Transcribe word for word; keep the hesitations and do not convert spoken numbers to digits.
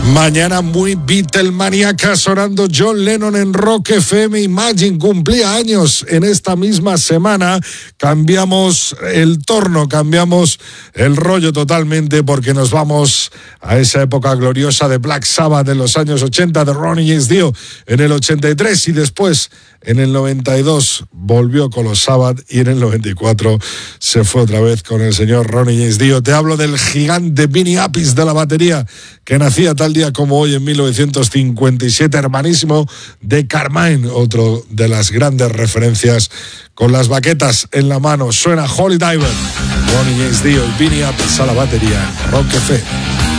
Mañana muy Beatlemaníaca, sonando John Lennon en Rock F M. Imagine cumplía años en esta misma semana. Cambiamos el torno, cambiamos el rollo totalmente, porque nos vamos a esa época gloriosa de Black Sabbath en los años ochenta, de Ronnie James Dio en el ochenta y tres, y después en el noventa y dos volvió con los Sabbath, y en el noventa y cuatro se fue otra vez con el señor Ronnie James Dio. Te hablo del gigante Vinny Appice de la batería, que nacía tal día como hoy en mil novecientos cincuenta y siete, hermanísimo de Carmine, otro de las grandes referencias. Con las baquetas en la mano suena Holy Diver, Ronnie James Dio y Vinny Appice a la batería, Rock F M.